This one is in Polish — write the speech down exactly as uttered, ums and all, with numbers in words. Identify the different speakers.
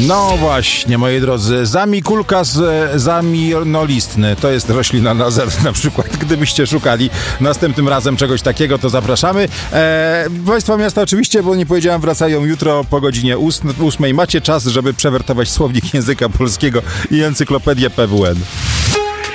Speaker 1: No właśnie, moi drodzy, zamikulkas zamirnolistny, to jest roślina na Z na przykład. Gdybyście szukali następnym razem czegoś takiego, to zapraszamy. Eee, Państwa miasta oczywiście, bo nie powiedziałem, wracają jutro po godzinie ósmej. Macie czas, żeby przewertować słownik języka polskiego i encyklopedię P W N.